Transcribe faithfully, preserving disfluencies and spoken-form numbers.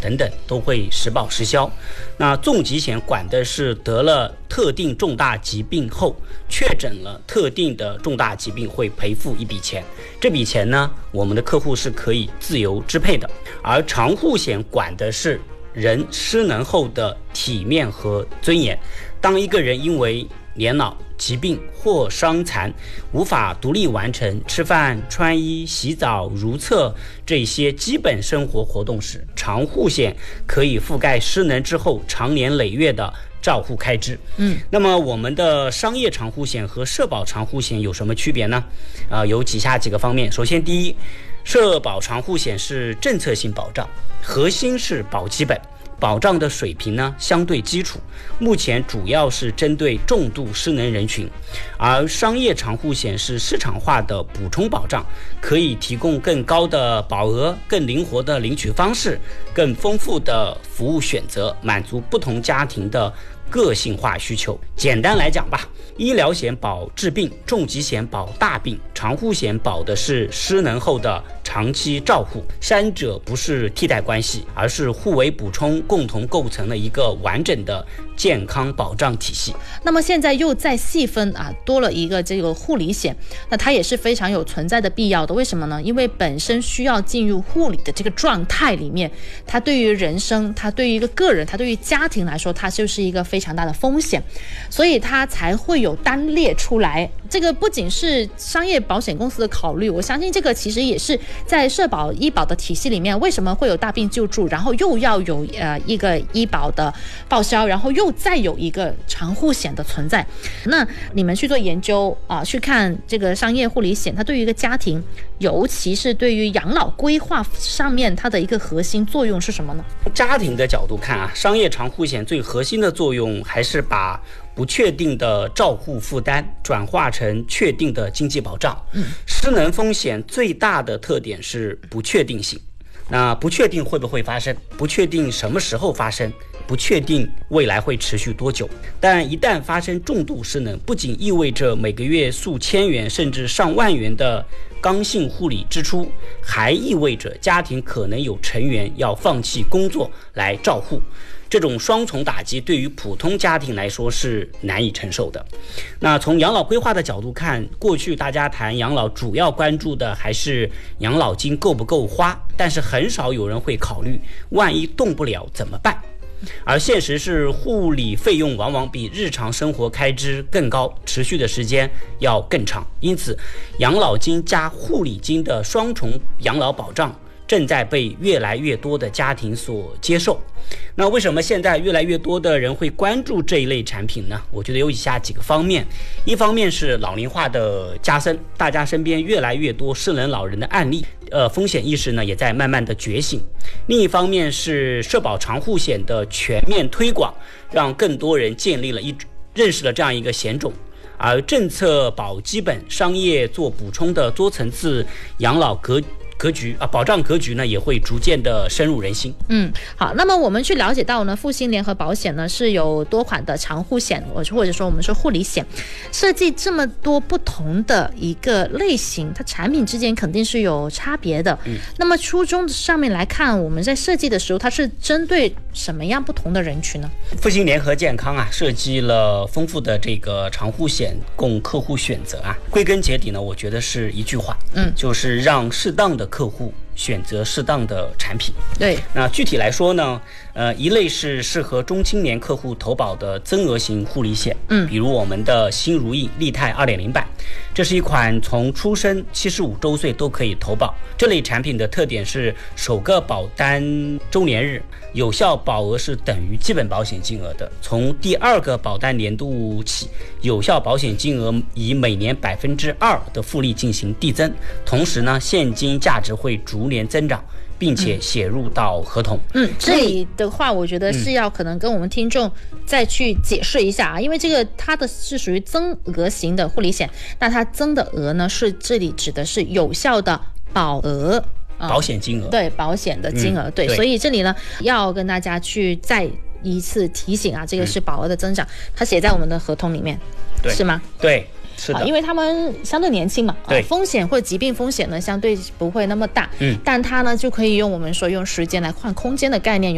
等等都会实报实销。那重疾险管的是得了特定重大疾病后，确诊了特定的重大疾病会赔付一笔钱，这笔钱呢，我们的客户是可以自由支配的。而长护险管的是人失能后的体面和尊严。当一个人因为年老、疾病或伤残无法独立完成吃饭、穿衣、洗澡、如厕这些基本生活活动时，长护险可以覆盖失能之后长年累月的照护开支。嗯，那么我们的商业长护险和社保长护险有什么区别呢？呃，有以下几个方面。首先，第一，社保长护险是政策性保障，核心是保基本，保障的水平呢相对基础，目前主要是针对重度失能人群。而商业长护险是市场化的补充保障，可以提供更高的保额、更灵活的领取方式、更丰富的服务选择，满足不同家庭的个性化需求。简单来讲吧，医疗险保治病，重疾险保大病，长护险保的是失能后的长期照护，三者不是替代关系，而是互为补充，共同构成了一个完整的健康保障体系。 那么现在又再细分啊，多了一个这个护理险，那它也是非常有存在的必要的。为什么呢？因为本身需要进入护理的这个状态里面，它对于人生，它对于一个个人，它对于家庭来说，它就是一个非常大的风险，所以它才会有单列出来。这个不仅是商业保险公司的考虑，我相信这个其实也是在社保医保的体系里面，为什么会有大病救助，然后又要有呃一个医保的报销，然后又再有一个长护险的存在。那你们去做研究啊、呃，去看这个商业护理险，它对于一个家庭，尤其是对于养老规划上面，它的一个核心作用是什么呢？ 家庭的角度看啊，商业长护险最核心的作用还是把不确定的照护负担转化成确定的经济保障。嗯，失能风险最大的特点是不确定性。那不确定会不会发生，不确定什么时候发生，不确定未来会持续多久。但一旦发生重度失能，不仅意味着每个月数千元甚至上万元的刚性护理支出，还意味着家庭可能有成员要放弃工作来照护。这种双重打击对于普通家庭来说是难以承受的。那从养老规划的角度看，过去大家谈养老主要关注的还是养老金够不够花，但是很少有人会考虑万一动不了怎么办。而现实是护理费用往往比日常生活开支更高，持续的时间要更长，因此养老金加护理金的双重养老保障正在被越来越多的家庭所接受。那为什么现在越来越多的人会关注这一类产品呢？我觉得有以下几个方面。一方面是老龄化的加深，大家身边越来越多失能老人的案例，呃，风险意识呢也在慢慢的觉醒。另一方面是社保长护险的全面推广，让更多人建立了一认识了这样一个险种。而政策保基本，商业做补充的多层次养老格格局啊，保障格局呢也会逐渐的深入人心。 嗯，好，那么我们去了解到呢，复兴联合保险呢是有多款的长护险，或者说我们说护理险，设计这么多不同的一个类型，它产品之间肯定是有差别的。嗯，那么初衷上面来看，我们在设计的时候，它是针对什么样不同的人群呢？ 复兴联合健康啊，设计了丰富的这个长护险供客户选择啊。归根结底呢，我觉得是一句话，嗯，就是让适当的客户选择适当的产品。 对， 那具体来说呢，呃，一类是适合中青年客户投保的增额型护理险，嗯，比如我们的新如意立泰 二点零 版，这是一款从出生七十五周岁都可以投保。这类产品的特点是首个保单周年日有效保额是等于基本保险金额的，从第二个保单年度起，有效保险金额以每年百分之二的复利进行递增，同时呢，现金价值会逐年增长，并且写入到合同。 嗯，这里的话，我觉得是要可能跟我们听众再去解释一下啊，因为这个它的是属于增额型的护理险，那它增的额呢，是这里指的是有效的保额。 保险金额、嗯、 对保险的金额、嗯、对, 对，所以这里呢要跟大家去再一次提醒啊，这个是保额的增长，嗯、它写在我们的合同里面， 对是吗？ 对，是的， 因为他们相对年轻嘛， 对、 啊、风险或者疾病风险呢相对不会那么大，嗯，但它呢就可以用我们说用时间来换空间的概念。